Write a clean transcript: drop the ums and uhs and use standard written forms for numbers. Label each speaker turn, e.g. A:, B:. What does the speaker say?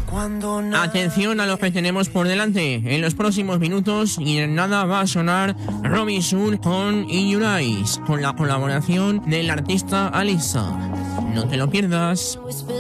A: Atención a lo que tenemos por delante en los próximos minutos, y en nada va a sonar Robinson con In Your Eyes, con la colaboración del artista Alisa. No te lo pierdas.